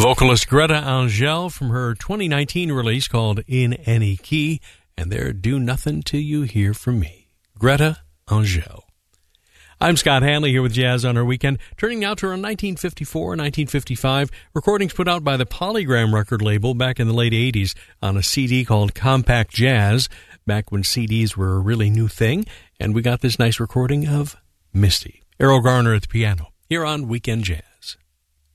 Vocalist Greta Angel from her 2019 release called In Any Key, and their Do Nothing Till You Hear From Me. Greta Angel. I'm Scott Hanley here with Jazz on Our Weekend, turning now to around 1954 and 1955, recordings put out by the Polygram record label back in the late 80s on a CD called Compact Jazz, back when CDs were a really new thing, and we got this nice recording of Misty. Errol Garner at the piano, here on Weekend Jazz.